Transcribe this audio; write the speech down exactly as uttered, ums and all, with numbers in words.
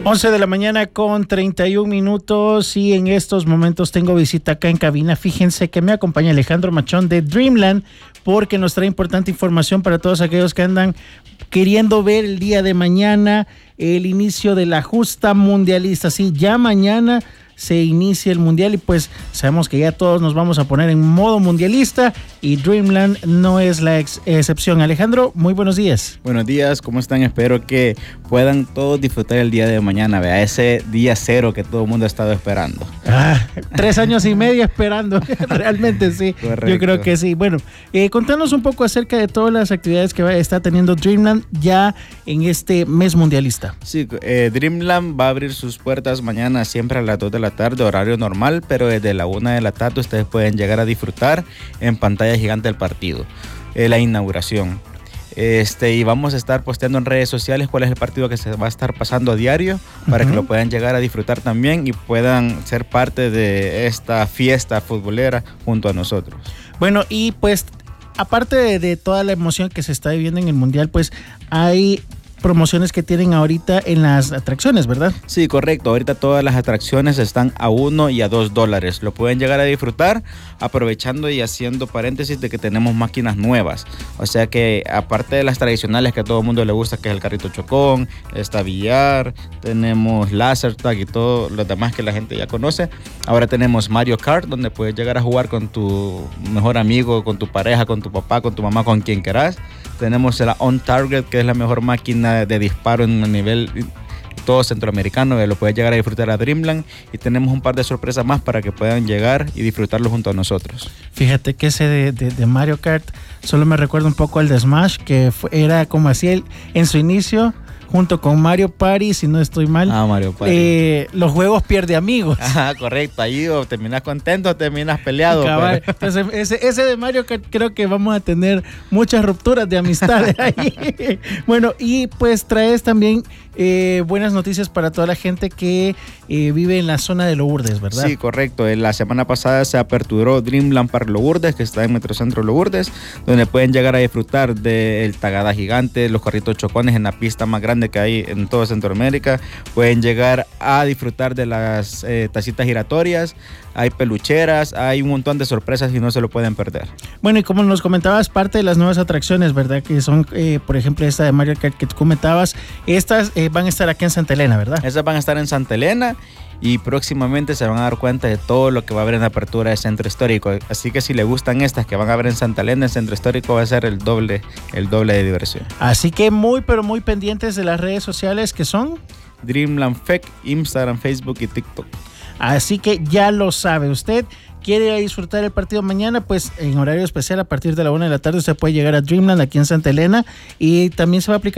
once de la mañana con treinta y un minutos y en estos momentos tengo visita acá en cabina. Fíjense que me acompaña Alejandro Machón de Dreamland porque nos trae importante información para todos aquellos que andan queriendo ver el día de mañana el inicio de la justa mundialista. Sí, ya mañana se inicia el mundial y pues sabemos que ya todos nos vamos a poner en modo mundialista y Dreamland no es la ex excepción. Alejandro, muy buenos días. Buenos días, ¿cómo están? Espero que puedan todos disfrutar el día de mañana, vea, ese día cero que todo el mundo ha estado esperando. Ah, tres años y medio esperando, realmente sí. Correcto. Yo creo que sí. Bueno, eh, contanos un poco acerca de todas las actividades que va, está teniendo Dreamland ya en este mes mundialista. Sí, eh, Dreamland va a abrir sus puertas mañana siempre a las dos de la tarde, horario normal, pero desde la una de la tarde ustedes pueden llegar a disfrutar en pantalla gigante el partido, eh, la inauguración. Este, y vamos a estar posteando en redes sociales cuál es el partido que se va a estar pasando a diario para uh-huh. que lo puedan llegar a disfrutar también y puedan ser parte de esta fiesta futbolera junto a nosotros. Bueno, y pues aparte de, de toda la emoción que se está viviendo en el Mundial, pues hay promociones que tienen ahorita en las atracciones, ¿verdad? Sí, correcto. Ahorita todas las atracciones están a uno y a dos dólares. Lo pueden llegar a disfrutar aprovechando y haciendo paréntesis de que tenemos máquinas nuevas. O sea que aparte de las tradicionales que a todo el mundo le gusta, que es el carrito chocón, está billar, tenemos laser tag y todo lo demás que la gente ya conoce. Ahora tenemos Mario Kart, donde puedes llegar a jugar con tu mejor amigo, con tu pareja, con tu papá, con tu mamá, con quien quieras. Tenemos la On Target, que es la mejor máquina de disparo en un nivel todo centroamericano, que lo puedes llegar a disfrutar a Dreamland, y tenemos un par de sorpresas más para que puedan llegar y disfrutarlo junto a nosotros. Fíjate que ese de, de, de Mario Kart solo me recuerda un poco al de Smash, que fue, era como así el, en su inicio, junto con Mario Party, si no estoy mal. Ah, Mario Party. Eh, los juegos pierde amigos. Ajá, correcto. Ahí o terminas contento o terminas peleado. Pero... Entonces, ese, ese de Mario Kart creo que vamos a tener muchas rupturas de amistades ahí. Bueno, y pues traes también eh, buenas noticias para toda la gente que eh, vive en la zona de Lourdes, ¿verdad? Sí, correcto. La semana pasada se aperturó Dreamland Park Lourdes, que está en Metrocentro Lourdes, donde pueden llegar a disfrutar del Tagada Gigante, los carritos chocones en la pista más grande que hay en toda Centroamérica. Pueden llegar a disfrutar de las eh, tacitas giratorias, hay pelucheras, hay un montón de sorpresas y no se lo pueden perder. Bueno, y como nos comentabas, parte de las nuevas atracciones, ¿verdad? Que son, eh, por ejemplo, esta de Mario Kart que tú comentabas, estas eh, van a estar aquí en Santa Elena, ¿verdad? Esas van a estar en Santa Elena y próximamente se van a dar cuenta de todo lo que va a haber en la apertura del Centro Histórico. Así que si les gustan estas que van a ver en Santa Elena, el Centro Histórico va a ser el doble, el doble de diversión. Así que muy, pero muy pendientes de las redes sociales que son Dreamland F E C, Instagram, Facebook y TikTok. Así que ya lo sabe usted. ¿Quiere disfrutar el partido mañana? Pues en horario especial a partir de la una de la tarde usted puede llegar a Dreamland aquí en Santa Elena y también se va a aplicar